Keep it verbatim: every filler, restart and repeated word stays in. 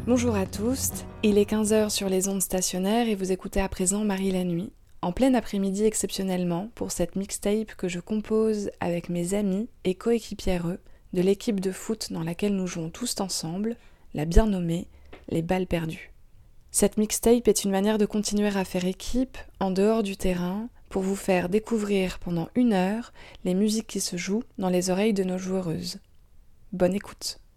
Bonjour à tous, il est quinze heures sur les ondes stationnaires et vous écoutez à présent Marie la nuit, en plein après-midi exceptionnellement pour cette mixtape que je compose avec mes amis et coéquipières de l'équipe de foot dans laquelle nous jouons tous ensemble, la bien nommée Les Balles Perdues. Cette mixtape est une manière de continuer à faire équipe en dehors du terrain pour vous faire découvrir pendant une heure les musiques qui se jouent dans les oreilles de nos joueuses. Bonne écoute.